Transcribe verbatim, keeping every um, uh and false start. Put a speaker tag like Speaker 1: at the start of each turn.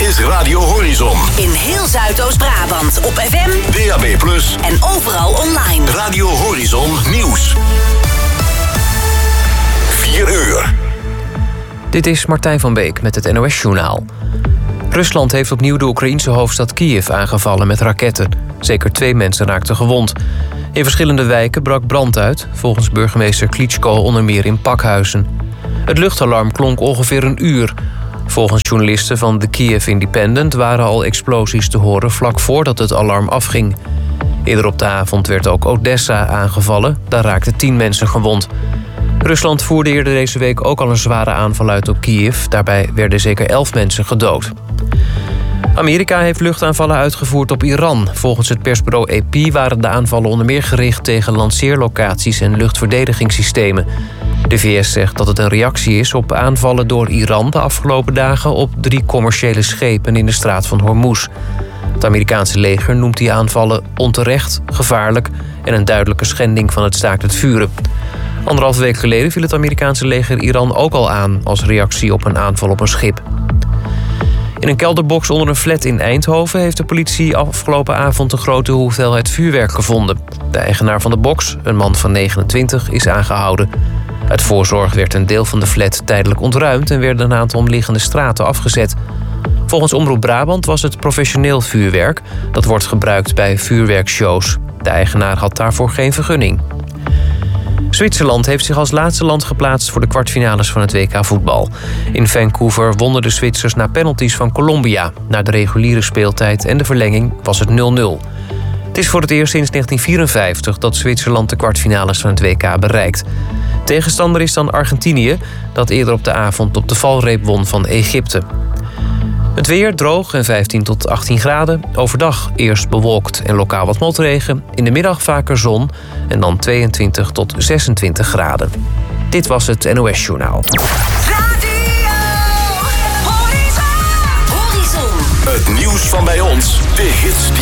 Speaker 1: is Radio Horizon.
Speaker 2: In heel Zuidoost-Brabant op F M,
Speaker 1: D A B plus,
Speaker 2: en overal online.
Speaker 1: Radio Horizon Nieuws. vier uur.
Speaker 3: Dit is Martijn van Beek met het N O S-journaal. Rusland heeft opnieuw de Oekraïense hoofdstad Kiev aangevallen met raketten. Zeker twee mensen raakten gewond. In verschillende wijken brak brand uit, volgens burgemeester Klitschko onder meer in pakhuizen. Het luchtalarm klonk ongeveer een uur. Volgens journalisten van de Kiev Independent waren al explosies te horen vlak voordat het alarm afging. Eerder op de avond werd ook Odessa aangevallen, daar raakten tien mensen gewond. Rusland voerde eerder deze week ook al een zware aanval uit op Kiev. Daarbij werden zeker elf mensen gedood. Amerika heeft luchtaanvallen uitgevoerd op Iran. Volgens het persbureau A P waren de aanvallen onder meer gericht tegen lanceerlocaties en luchtverdedigingssystemen. De V S zegt dat het een reactie is op aanvallen door Iran de afgelopen dagen op drie commerciële schepen in de straat van Hormuz. Het Amerikaanse leger noemt die aanvallen onterecht, gevaarlijk en een duidelijke schending van het staakt het vuren. Anderhalve week geleden viel het Amerikaanse leger Iran ook al aan als reactie op een aanval op een schip. In een kelderbox onder een flat in Eindhoven heeft de politie afgelopen avond een grote hoeveelheid vuurwerk gevonden. De eigenaar van de box, een man van negenentwintig, is aangehouden. Uit voorzorg werd een deel van de flat tijdelijk ontruimd en werden een aantal omliggende straten afgezet. Volgens Omroep Brabant was het professioneel vuurwerk. Dat wordt gebruikt bij vuurwerkshows. De eigenaar had daarvoor geen vergunning. Zwitserland heeft zich als laatste land geplaatst voor de kwartfinales van het W K voetbal. In Vancouver wonnen de Zwitsers na penalties van Colombia. Na de reguliere speeltijd en de verlenging was het nul nul. Het is voor het eerst sinds negentien vierenvijftig dat Zwitserland de kwartfinales van het W K bereikt. Tegenstander is dan Argentinië, dat eerder op de avond op de valreep won van Egypte. Het weer droog en vijftien tot achttien graden. Overdag eerst bewolkt en lokaal wat motregen. In de middag vaker zon en dan tweeëntwintig tot zesentwintig graden. Dit was het N O S-journaal.
Speaker 1: Het nieuws van bij ons, de hits die